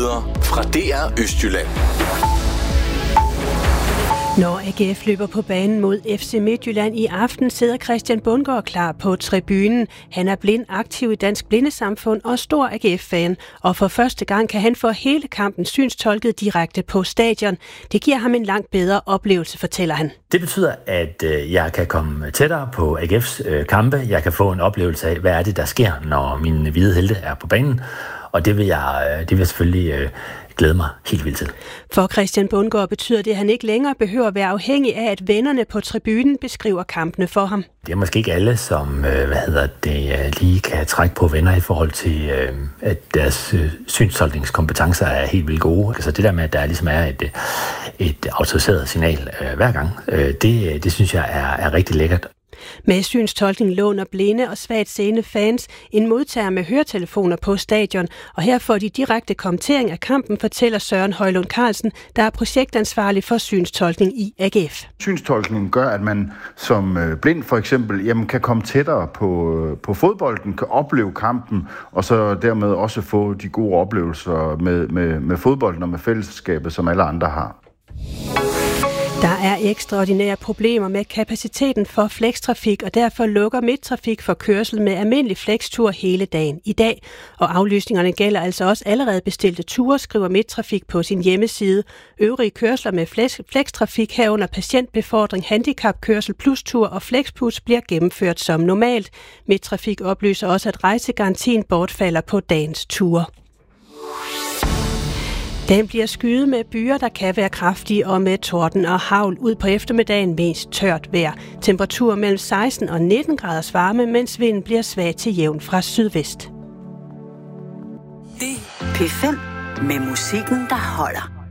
Nyheder fra DR Østjylland. Når AGF løber på banen mod FC Midtjylland i aften, sidder Christian Bundgaard klar på tribunen. Han er blind aktiv i Dansk Blindesamfund og stor AGF-fan, og for første gang kan han få hele kampen synstolket direkte på stadion. Det giver ham en langt bedre oplevelse, fortæller han. Det betyder, at jeg kan komme tættere på AGF's kampe. Jeg kan få en oplevelse af, hvad er det, der sker, når mine hvide helte er på banen. Og det vil jeg selvfølgelig glæde mig helt vildt til. For Christian Bundgaard betyder det, at han ikke længere behøver at være afhængig af, at vennerne på tribunen beskriver kampene for ham. Det er måske ikke alle, som lige kan trække på venner i forhold til, at deres synstolkningskompetencer er helt vildt gode. Altså det der med, at der ligesom er et autoriseret signal hver gang, det synes jeg er rigtig lækkert. Med synstolkning låner blinde og svagt seende fans en modtager med høretelefoner på stadion, og her får de direkte kommentering af kampen, fortæller Søren Højlund Carlsen, der er projektansvarlig for synstolkning i AGF. Synstolkning gør, at man som blind for eksempel kan komme tættere på fodbolden, kan opleve kampen, og så dermed også få de gode oplevelser med fodbolden og med fællesskabet, som alle andre har. Der er ekstraordinære problemer med kapaciteten for flextrafik, og derfor lukker Midttrafik for kørsel med almindelig flextur hele dagen i dag. Og aflysningerne gælder altså også allerede bestilte ture, skriver Midttrafik på sin hjemmeside. Øvrige kørsler med flextrafik herunder patientbefordring, handicapkørsel, plustur og flexbus bliver gennemført som normalt. Midttrafik oplyser også, at rejsegarantien bortfalder på dagens ture. Den bliver skyet med byer, der kan være kraftige, og med torden og hagl. Ud på eftermiddagen mest tørt vejr. Temperatur mellem 16 og 19 graders varme, mens vinden bliver svag til jævn fra sydvest. Det P5 med musikken, der holder.